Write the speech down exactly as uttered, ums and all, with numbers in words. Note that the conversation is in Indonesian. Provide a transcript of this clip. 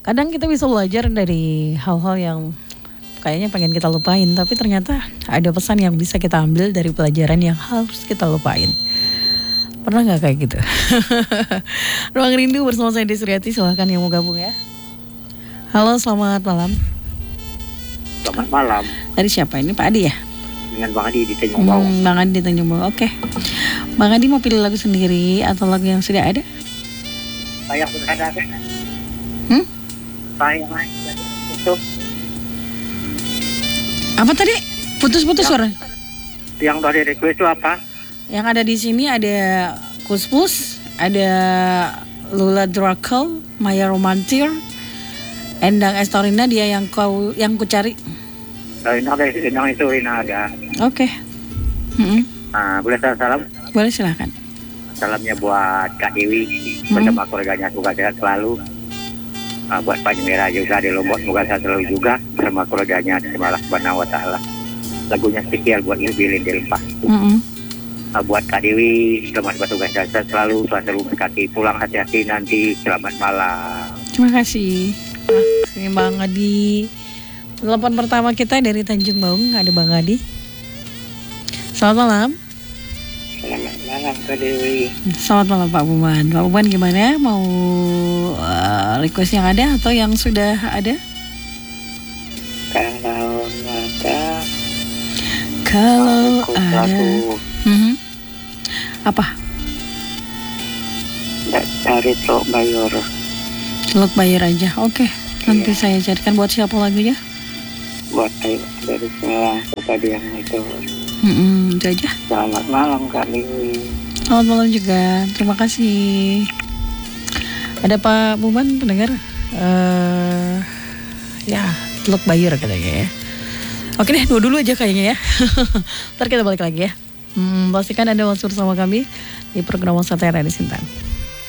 Kadang kita bisa belajar dari hal-hal yang kayaknya pengen kita lupain, tapi ternyata ada pesan yang bisa kita ambil dari pelajaran yang harus kita lupain. Pernah gak kayak gitu? Ruang Rindu bersama saya Desriati, silahkan yang mau gabung ya. Halo, selamat malam. Selamat malam. Dari siapa ini, Pak Adi ya? Dengan Bang Adi di Tanjung Bawang. Hmm, Bang Adi di Tanjung Bawang, oke. Bang Adi mau pilih lagu sendiri atau lagu yang sudah ada? Saya sudah ada. Hmm? Saya itu. Apa tadi? Putus-putus suara. Yang dari request itu apa? Yang ada di sini ada Kus-Plus, ada Lula Drakel, Maya Romantir, Endang Estorina, dia yang kau yang ku cari. Nah, ini ada, yang itu ini ada. Oke. Okay. Mm-hmm. Nah, boleh saya salam? Boleh, silahkan. Salamnya buat Kak Dewi mm-hmm. bersama keluarganya, semoga sehat selalu. Nah, buat Pak Merah juga di Lombok, semoga sehat selalu juga bersama keluarganya, terima Allah Subhanahu wa Ta'ala. Lagunya spesial buat Ibu Lin di Lempah. Mm-hmm. Nah, buat Kak Dewi, selamat bertugas sehat selalu, selalu berkati, pulang hati-hati nanti, selamat malam. Terima kasih. Terima kasih Bang Adi. Telepon pertama kita dari Tanjung Bawang, ada Bang Adi. Selamat malam. Selamat malam Kak Dewi. Selamat malam Pak Buman. Pak Buman gimana? Mau uh, request yang ada atau yang sudah ada? Kalau ada. Kalau ada. Mm-hmm. Apa? Dari Teluk Bayur. Teluk Bayur aja, oke. Okay. Nanti iya. Saya carikan buat siapa lagunya? Buat ayo dari semua tadi yang itu. Mm-mm, itu aja. Selamat malam Kak Dewi. Selamat malam juga, terima kasih. Ada Pak Buman pendengar? Uh, ya, Teluk Bayur katanya ya. Oke deh, dua dulu aja kayaknya ya. Ntar kita balik lagi ya. Hmm, pastikan Anda masih bersama kami di program Wasatera di Sintang.